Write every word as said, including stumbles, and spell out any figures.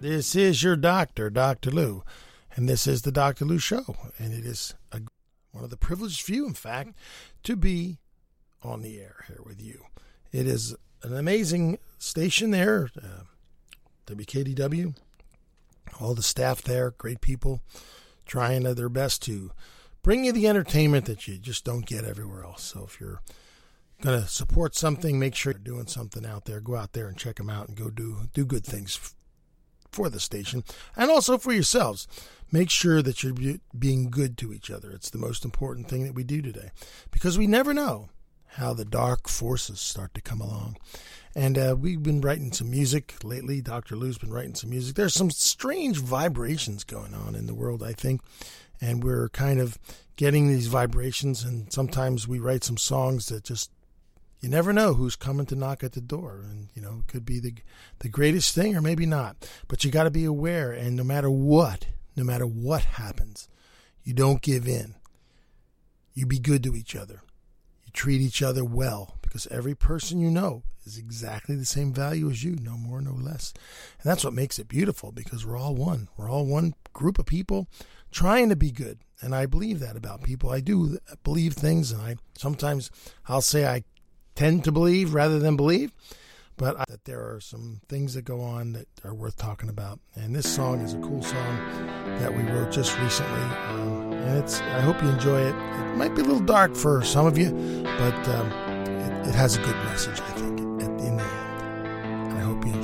This is your doctor, Doctor Lou, and this is the Doctor Lou Show, and it is a, one of the privileged few, in fact, to be on the air here with you. It is an amazing station there, uh, W K D W, all the staff there, great people, trying their best to bring you the entertainment that you just don't get everywhere else. So if you're going to support something, make sure you're doing something out there. Go out there and check them out and go do do good things for the station and also for yourselves. Make sure that you're being good to each other. It's the most important thing that we do today, because we never know how the dark forces start to come along. And uh, we've been writing some music lately. Doctor Lou's been writing some music. There's some strange vibrations going on in the world, I think, and we're kind of getting these vibrations, and sometimes we write some songs that just, you never know who's coming to knock at the door. And, you know, it could be the the greatest thing or maybe not. But you got to be aware, and no matter what, no matter what happens, you don't give in. You be good to each other. You treat each other well, because every person you know is exactly the same value as you, no more, no less. And that's what makes it beautiful, because we're all one. We're all one group of people trying to be good. And I believe that about people. I do believe things, and I sometimes I'll say I tend to believe rather than believe, but I, that there are some things that go on that are worth talking about. And this song is a cool song that we wrote just recently, um, and it's. I hope you enjoy it. It might be a little dark for some of you, but um, it, it has a good message, I think.